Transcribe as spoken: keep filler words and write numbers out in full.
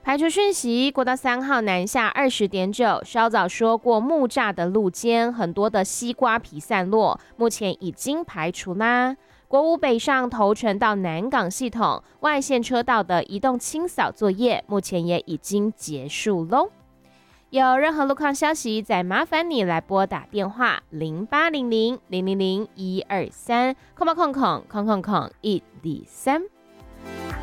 排除讯息，国道三号南下二十点九，稍早说过木栅的路肩很多的西瓜皮散落，目前已经排除啦。国五北上头城到南港系统外线车道的移动清扫作业，目前也已经结束喽。有任何路况消息，再麻烦你来拨打电话零八零零零零零一二三空八空空空空空一二三。